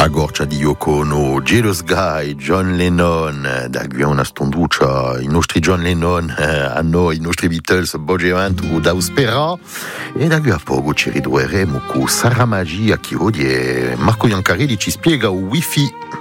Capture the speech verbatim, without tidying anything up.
La goccia di Yoko Ono, Jealous Guy, John Lennon, da qui una stonduccia, i nostri John Lennon, eh, a noi, i nostri Beatles, Bogevant, da Uspera, e da qui a poco ci ritroveremo con Sara Magia, che oggi Marco Iancarelli ci spiega il wifi.